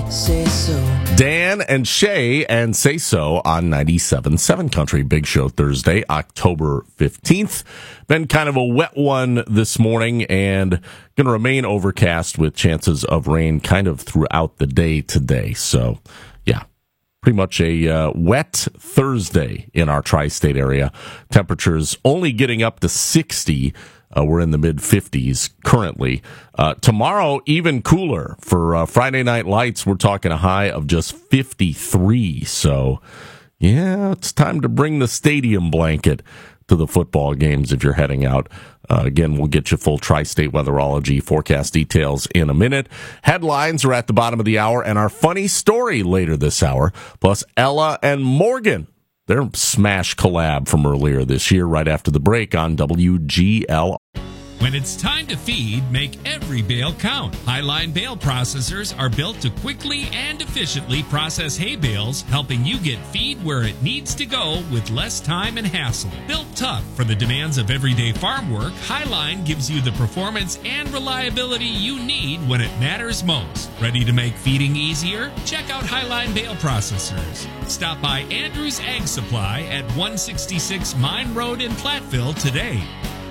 Say so. Dan and Shay and Say So on 97.7 Country. Big Show Thursday, October 15th. Been kind of a wet one this morning and going to remain overcast with chances of rain kind of throughout the day today. So, yeah, pretty much a wet Thursday in our tri-state area. Temperatures only getting up to 60. We're in the mid-50s currently. Tomorrow, even cooler. For Friday Night Lights, we're talking a high of just 53. So, yeah, it's time to bring the stadium blanket to the football games if you're heading out. Again, we'll get you full tri-state weatherology forecast details in a minute. Headlines are at the bottom of the hour, and our funny story later this hour, plus Ella and Morgan. Their smash collab from earlier this year, right after the break on WGL. When it's time to feed, make every bale count. Highline bale processors are built to quickly and efficiently process hay bales, helping you get feed where it needs to go with less time and hassle. Built tough for the demands of everyday farm work, Highline gives you the performance and reliability you need when it matters most. Ready to make feeding easier? Check out Highline bale processors. Stop by Andrews Ag Supply at 166 Mine Road in Platteville today.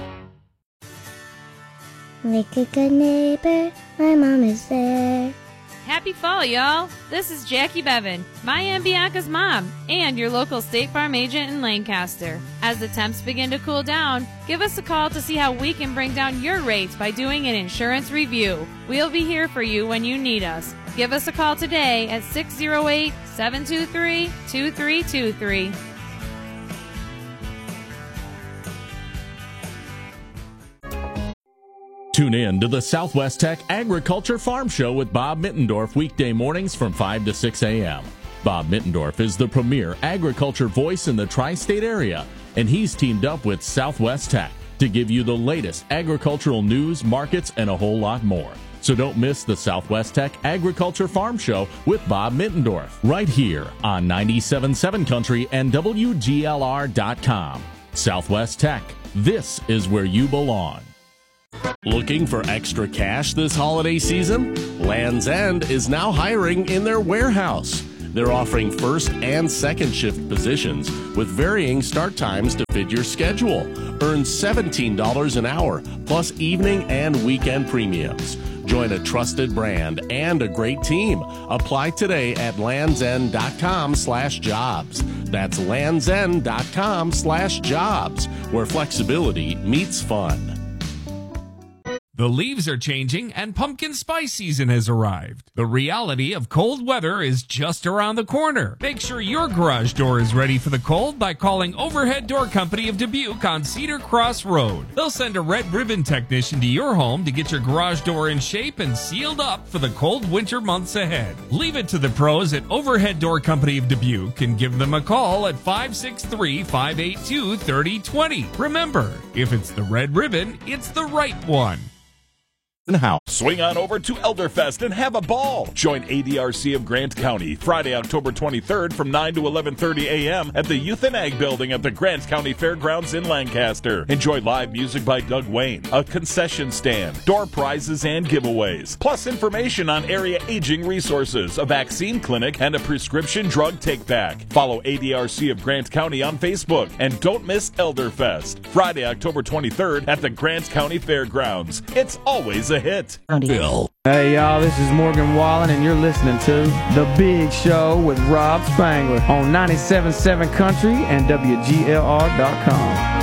Like a good neighbor, my mom is there. Happy fall, y'all. This is Jackie Bevan, my Aunt Bianca's mom, and your local State Farm agent in Lancaster. As the temps begin to cool down, give us a call to see how we can bring down your rates by doing an insurance review. We'll be here for you when you need us. Give us a call today at 608-723-2323. Tune in to the Southwest Tech Agriculture Farm Show with Bob Mittendorf weekday mornings from 5 to 6 a.m. Bob Mittendorf is the premier agriculture voice in the tri-state area, and he's teamed up with Southwest Tech to give you the latest agricultural news, markets, and a whole lot more. So don't miss the Southwest Tech Agriculture Farm Show with Bob Mittendorf right here on 97.7 Country and WGLR.com. Southwest Tech, this is where you belong. Looking for extra cash this holiday season? Land's End is now hiring in their warehouse. They're offering first and second shift positions with varying start times to fit your schedule. Earn $17 an hour, plus evening and weekend premiums. Join a trusted brand and a great team. Apply today at landsend.com/jobs. That's landsend.com/jobs, where flexibility meets fun. The leaves are changing and pumpkin spice season has arrived. The reality of cold weather is just around the corner. Make sure your garage door is ready for the cold by calling Overhead Door Company of Dubuque on Cedar Cross Road. They'll send a red ribbon technician to your home to get your garage door in shape and sealed up for the cold winter months ahead. Leave it to the pros at Overhead Door Company of Dubuque and give them a call at 563-582-3020. Remember, if it's the red ribbon, it's the right one. How? Swing on over to Elderfest and have a ball. Join ADRC of Grant County Friday, October 23rd from 9 to 11:30 a.m. at the Youth and Ag Building at the Grant County Fairgrounds in Lancaster. Enjoy live music by Doug Wayne, a concession stand, door prizes and giveaways, plus information on area aging resources, a vaccine clinic, and a prescription drug take-back. Follow ADRC of Grant County on Facebook, and don't miss Elderfest, Friday, October 23rd at the Grant County Fairgrounds. It's always a hit. Bill. Hey y'all, this is Morgan Wallen and you're listening to The Big Show with Rob Spangler on 97.7 Country and WGLR.com.